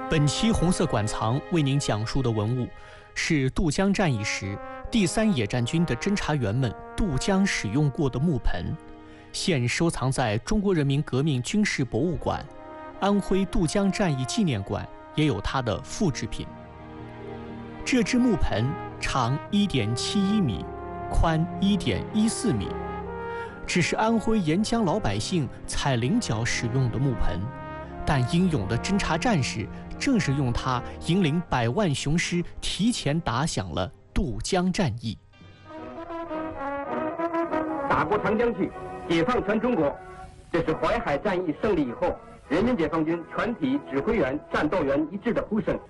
本期红色馆藏为您讲述的文物是渡江战役时第3野战军的侦察员们渡江使用过的木盆，现收藏在中国人民革命军事博物馆。安徽渡江战役纪念馆也有它的复制品。这只木盆长1.71米，宽1.14米，只是安徽沿江老百姓采菱角使用的木盆，但英勇的侦察战士正是用它引领100万雄师提前打响了渡江战役。 打过长江去，解放全中国，这是淮海战役胜利以后人民解放军全体指挥员、战斗员一致的呼声。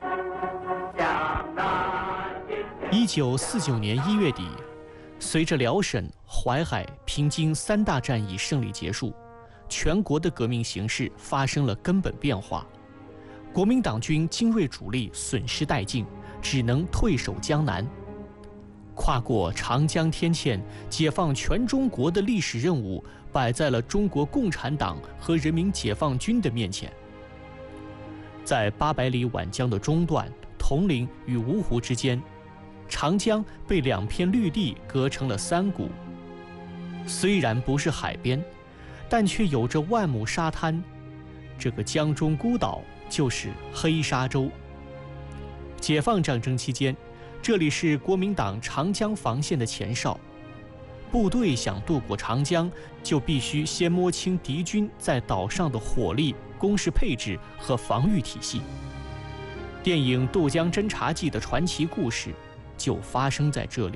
1949年1月底，随着辽沈、淮海、平津3大战役胜利结束，全国的革命形势发生了根本变化。国民党军精锐主力损失殆尽，只能退守江南。跨过长江天堑，解放全中国的历史任务摆在了中国共产党和人民解放军的面前。在800里皖江的中段，铜陵与芜湖之间，长江被2片绿地隔成了3股。虽然不是海边，但却有着万亩沙滩。这个江中孤岛就是黑沙洲。解放战争期间，这里是国民党长江防线的前哨。部队想渡过长江，就必须先摸清敌军在岛上的火力、工事配置和防御体系。电影《渡江侦察记》的传奇故事就发生在这里。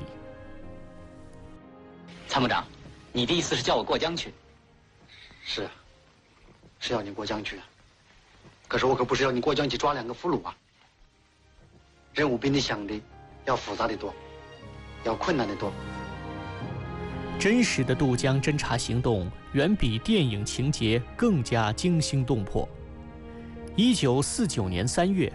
参谋长，你的意思是叫我过江去？ 是要你过江去，可是我可不是要你过江去抓2个俘虏啊。任务比你想的要复杂的多，要困难的多。 真实的渡江侦察行动远比电影情节更加惊心动魄。1949年3月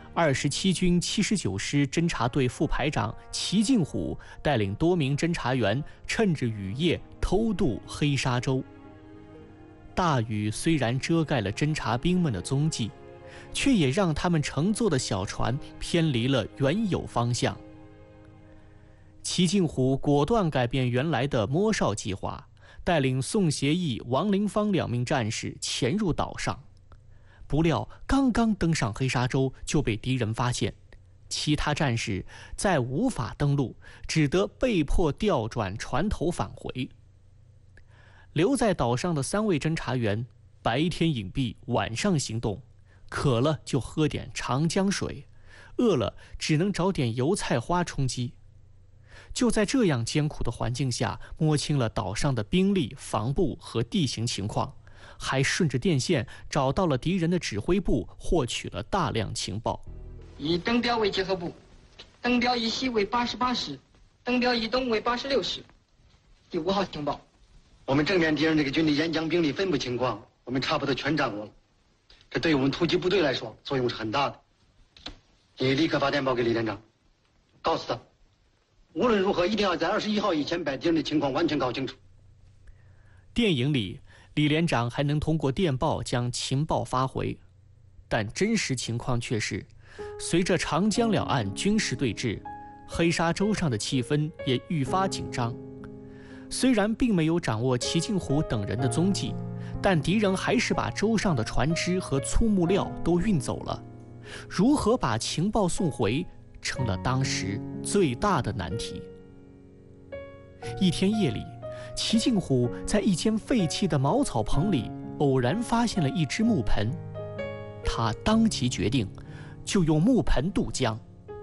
，27军79师侦察队副排长齐敬虎带领多名侦察员趁着雨夜偷渡黑沙洲。大雨虽然遮盖了侦察兵们的踪迹，却也让他们乘坐的小船偏离了原有方向。齐敬虎果断改变原来的摸哨计划，带领宋协义、王林芳2名战士潜入岛上。不料刚刚登上黑沙洲就被敌人发现，其他战士再无法登陆，只得被迫调转船头返回。留在岛上的3位侦察员白天隐蔽，晚上行动，渴了就喝点长江水，饿了只能找点油菜花充饥。就在这样艰苦的环境下，摸清了岛上的兵力、防部和地形情况，还顺着电线找到了敌人的指挥部，获取了大量情报。 以登标为结合部，登标以西为88师，登标以东为86师。第5号情报， 我们正面敌人这个军力沿江兵力分布情况，我们差不多全掌握了。这对于我们突击部队来说，作用是很大的。你立刻发电报给李连长，告诉他，无论如何一定要在21号以前把敌人的情况完全搞清楚。 电影里，李连长还能通过电报将情报发回，但真实情况却是，随着长江两岸军事对峙，黑沙洲上的气氛也愈发紧张。虽然并没有掌握齐敬虎等人的踪迹，但敌人还是把洲上的船只和粗木料都运走了。如何把情报送回，成了当时最大的难题。一天夜里，齐敬虎在一间废弃的茅草棚里偶然发现了一只木盆，他当即决定就用木盆渡江。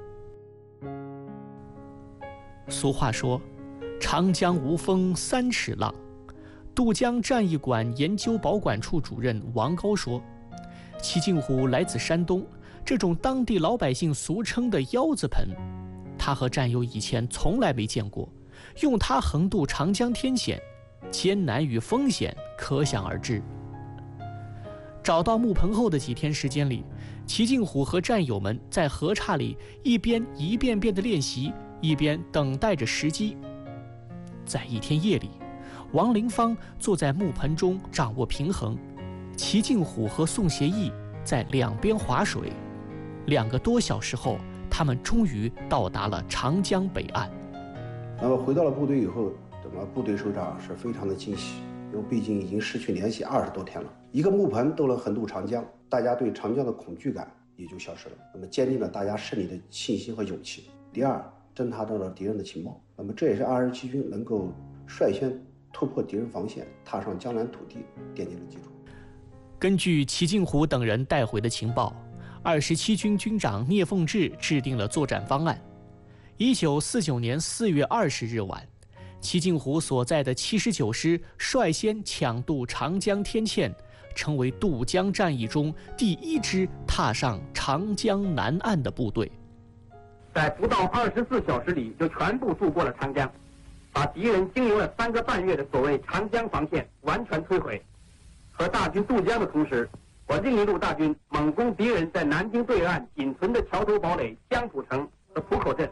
俗话说，长江无风3尺浪。渡江战役馆研究保管处主任王高说，齐敬虎来自山东，这种当地老百姓俗称的腰子盆，他和战友以前从来没见过，用它横渡长江天险，艰难与风险可想而知。找到木盆后的几天时间里，齐敬虎和战友们在河岔里一边一遍遍地练习，一边等待着时机。在一天夜里，王林芳坐在木盆中掌握平衡，齐敬虎和宋协义在两边划水， 2个多小时后，他们终于到达了长江北岸。 那么回到了部队以后，部队首长是非常的惊喜，因为毕竟已经失去联系20多天了。一个木盆都能横渡长江，大家对长江的恐惧感也就消失了。那么坚定了大家胜利的信心和勇气。第二，侦察到了敌人的情报，那么这也是27军能够率先突破敌人防线，踏上江南土地奠定了基础。 根据齐敬湖等人带回的情报，27军军长聂凤智制定了作战方案。1949年4月20日晚，齐敬湖所在的79师率先抢渡长江天堑，成为渡江战役中第1支踏上长江南岸的部队。 在不到24小时里就全部渡过了长江，把敌人经营了3个半月的所谓长江防线完全摧毁。和大军渡江的同时，我另一路大军猛攻敌人在南京对岸仅存的桥头堡垒江浦城和浦口镇。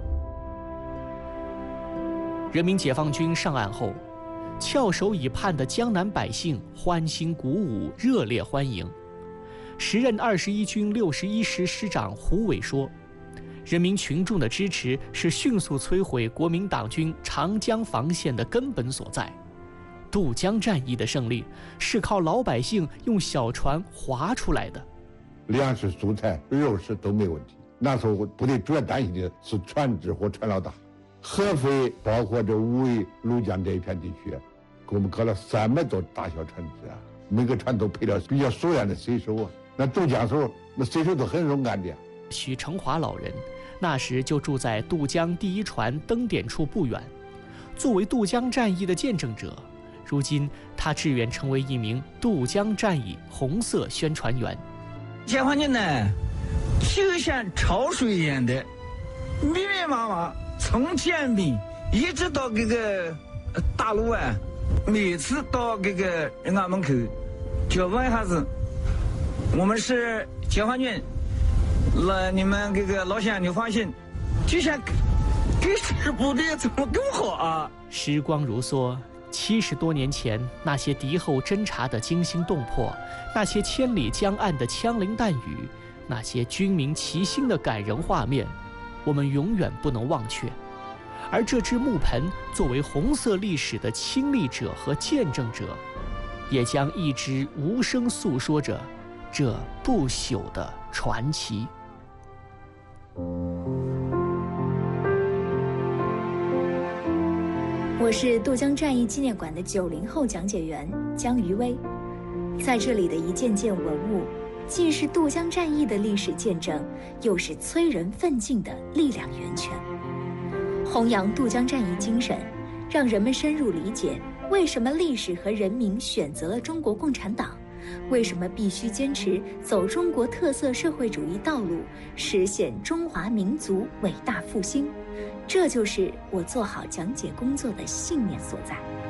人民解放军上岸后，翘首以盼的江南百姓欢欣鼓舞，热烈欢迎。时任21军61师师长胡伟说，人民群众的支持是迅速摧毁国民党军长江防线的根本所在。渡江战役的胜利是靠老百姓用小船划出来的。 粮食、蔬菜、肉食都没问题。那时候部队主要担心的是船只和船老大。合肥包括这武威、庐江这一片地区，给我们搞了300多大小船只啊，每个船都配了比较熟练的水手啊。那渡江时候，那水手都很勇敢的。 许成华老人那时就住在渡江第1船登点处不远，作为渡江战役的见证者，如今他志愿成为一名渡江战役红色宣传员。 解放军呢，就像潮水一样的密密麻麻，从建兵一直到这个大陆啊，每次到这个人家门口就问一下子，我们是解放军，你们这个老乡你放心，就像给师部队怎么更好啊。 时光如梭，70多年前那些敌后侦察的惊心动魄，那些千里江岸的枪林弹雨，那些军民齐心的感人画面，我们永远不能忘却。而这只木盆作为红色历史的亲历者和见证者，也将一直无声诉说着这不朽的传奇。 我是渡江战役纪念馆的90后讲解员江于薇，在这里的一件件文物，既是渡江战役的历史见证，又是催人奋进的力量源泉。弘扬渡江战役精神，让人们深入理解为什么历史和人民选择了中国共产党，为什么必须坚持走中国特色社会主义道路，实现中华民族伟大复兴。这就是我做好讲解工作的信念所在。